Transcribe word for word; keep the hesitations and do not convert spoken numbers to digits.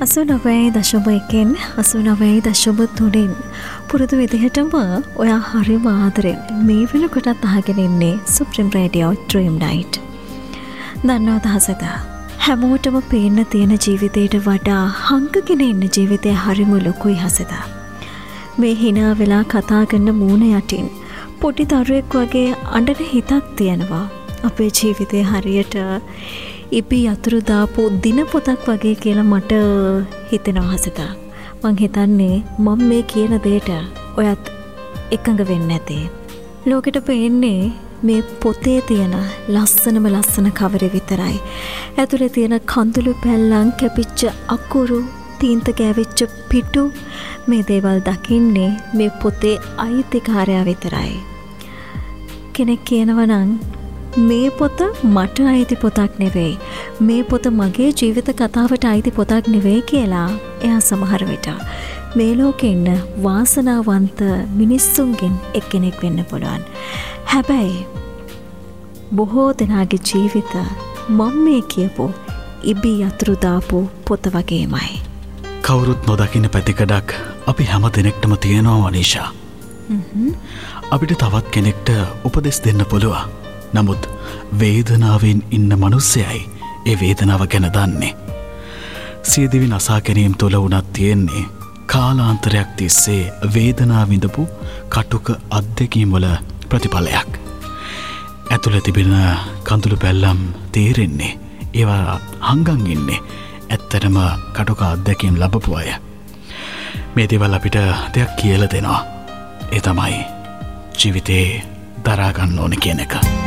අසුනවයි දශම එකෙන් අසුනවයි දශම තුනෙන් පුරුදු විදිහටම ඔයා හරිම ආදරෙන් මේ වෙනකොටත් අහගෙන ඉන්නේ සුප්‍රීම රේඩියෝ ඩ්‍රීම් නයිට්. දන්නවද හසද? හැමෝටම පේන්න තියෙන ජීවිතයට වඩා හංගගෙන ඉන්න ජීවිතය හරිම ලොකුයි හසද. මේ hina වෙලා කතා කරන මූණ යටින් පොඩි දරුවෙක් වගේ අඬන හිතක් තියෙනවා. අපේ ජීවිතේ හරියට ඉපි යතුරු දාපු දින පොතක් වගේ කියලා මට හිතෙනවා හසත. මං හිතන්නේ මම මේ කියන දෙයට ඔයත් එකඟ වෙන්නේ නැතේ. ලෝකෙට පේන්නේ මේ පොතේ තියෙන ලස්සනම ලස්සන කවරේ විතරයි. ඇතුලේ තියෙන කඳුළු පැල්ලම් කැපිච්ච අකුරු තීන්ත ගෑවිච්ච පිටු මේ දේවල් දකින්නේ මේ පොතේ අයිතිකාරයා විතරයි. කෙනෙක් කියනවා නම් මේ පොත මට අයිති පොතක් නෙවෙයි. මේ පොත මගේ ජීවිත කතාවට අයිති පොතක් නෙවෙයි කියලා එයා සමහර විට මේ ලෝකේ ඉන්න වාසනාවන්ත මිනිස්සුන්ගෙන් එක්කෙනෙක් වෙන්න පුළුවන්. හැබැයි බොහෝ දෙනාගේ ජීවිත මම මේ කියපු ඉබි යතුරු දාපු පොත වගේමයි. කවුරුත් නොදකින්න පැතිකඩක් අපි හැම දෙනෙක්ටම තියෙනවා වනීෂා. අපිට තවත් කෙනෙක්ට උපදෙස් දෙන්න පුළුවන්. නමුත් වේදනාවෙන් ඉන්න මනුස්සයයි ඒ වේදනාව ගැන දන්නේ. සියදිවි නසා ගැනීම තුළ වුණත් තියෙන්නේ කාලාන්තරයක් තිස්සේ වේදනාව විඳපු කටුක අත්දැකීම් වල ප්‍රතිඵලයක්. ඇතුළේ තිබෙන කඳුළු පැල්ලම් තේරෙන්නේ ඒවා හංගන් ඉන්නේ ඇත්තටම කටුක අත්දැකීම් ලැබපු අය. මේ දේවල් අපිට දෙයක් කියලා දෙනවා. ඒ තමයි ජීවිතේ දරා ගන්න ඕනේ කියන එක.